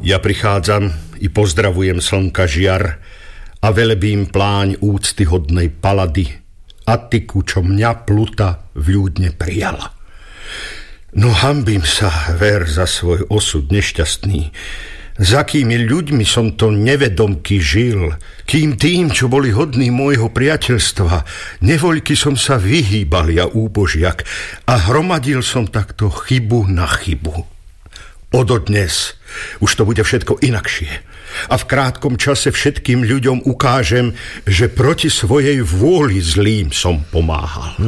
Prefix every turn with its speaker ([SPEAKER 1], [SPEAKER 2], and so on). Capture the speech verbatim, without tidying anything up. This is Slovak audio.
[SPEAKER 1] Ja prichádzam i pozdravujem slnka žiar a velebím pláň úcty hodnej palady Atiku, čo mňa Pluta vľúdne prijala. No hambím sa, ver, za svoj osud nešťastný. Za kými ľuďmi som to nevedomky žil, kým tým, čo boli hodní môjho priateľstva, nevoľky som sa vyhýbal ja úbožiak a hromadil som takto chybu na chybu. Ododnes už to bude všetko inakšie a v krátkom čase všetkým ľuďom ukážem, že proti svojej vôli zlým som pomáhal.